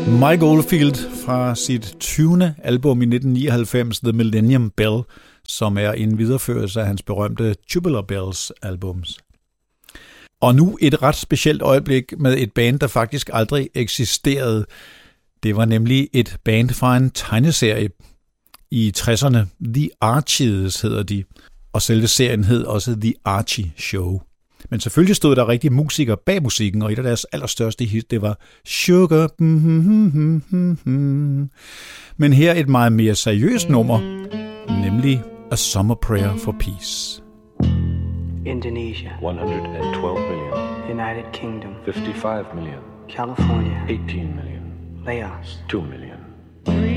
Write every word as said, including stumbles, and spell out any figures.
Mike Oldfield fra sit tyvende album i nitten nioghalvfems, The Millennium Bell, som er en videreførelse af hans berømte Tubular Bells albums. Og nu et ret specielt øjeblik med et band, der faktisk aldrig eksisterede. Det var nemlig et band fra en tegneserie i tresserne. The Archies hedder de, og selve serien hed også The Archie Show. Men selvfølgelig stod der rigtig musikere bag musikken, og et af deres allerstørste hit, det var Sugar. Men her et meget mere seriøst nummer, nemlig A Summer Prayer for Peace. Indonesia, one hundred twelve million. United Kingdom, fifty-five million. California, eighteen million. Laos, two million.